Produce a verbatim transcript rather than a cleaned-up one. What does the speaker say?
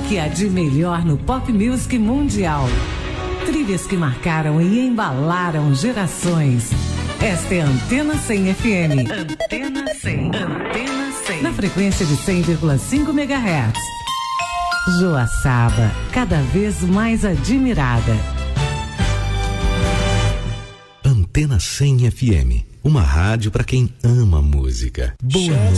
que há de melhor no pop music mundial. Trilhas que marcaram e embalaram gerações. Esta é a Antena cem F M. Antena cem. Antena cem. Na frequência de cem vírgula cinco megahertz. Joaçaba, cada vez mais admirada. Antena cem F M. Uma rádio para quem ama música. Boa